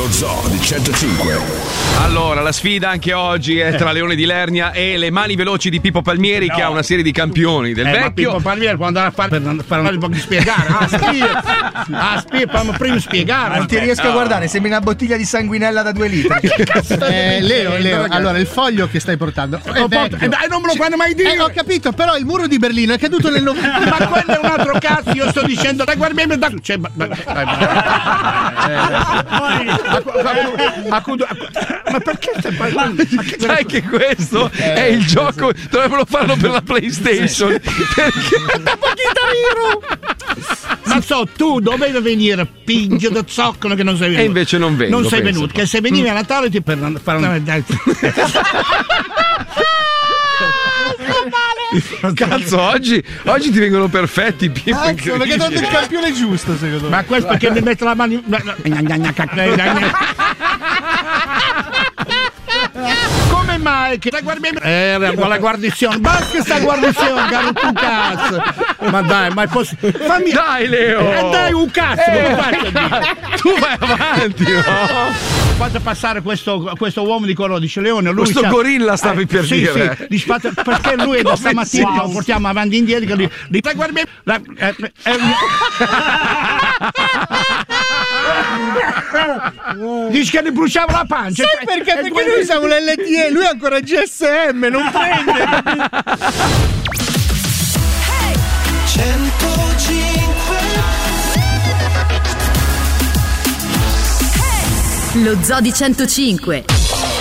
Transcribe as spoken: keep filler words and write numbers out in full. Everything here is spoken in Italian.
Lo Zoo di centocinque. Allora, la sfida anche oggi è tra Leone di Lernia e le mani veloci di Pippo Palmieri, no. che ha una serie di campioni del eh, vecchio. Ma Pippo Palmieri può andare a fare per fare un po' di spiegare. Ah, spia, ah, spia, prima spiegare. Non ti riesco no. a guardare, sembri una bottiglia di sanguinella da due litri. Ma che cazzo eh, Leo, Leo, allora il foglio che stai portando è oh, porto, eh, non me lo fanno mai dire. Eh, ho capito, però il muro di Berlino è caduto nel novembre. Ma quello è un altro cazzo, io sto dicendo, dai, guarda me da cioè, ma, ma, ma perché stai parlando? Sai che questo eh, è il gioco, dovrebbero farlo per la PlayStation. Perché ma so, tu dovevi venire, piglio da zoccolo che non sei venuto. E invece non vengo. Non sei penso. venuto, che se venivi a Natale ti per fare una Cazzo, oggi, oggi ti vengono perfetti, Pippo. Cazzo, perché tanto il campione giusto, secondo me. Ma questo perché mi mette la mano in... Come mai che eh, la guarnizione, basta sta guarnizione, caro tu cazzo. Ma dai, ma è possibile. Fammi... Dai Leo! Eh, dai un cazzo, eh, lo faccio dire. Tu vai avanti, no? Fate passare questo, questo uomo di colore, dice Leone. Lui questo gorilla stavi eh, per sì, dire. Sì, sì, fate, perché lui da stamattina wow. lo portiamo avanti e indietro. Che lui, li, guarda, la, eh, eh, dice che ne bruciava la pancia. Sai perché? Perché guarda... noi siamo l'L T E, lui è ancora G S M, non prende. Hey! centocinque Lo Zoo di centocinque.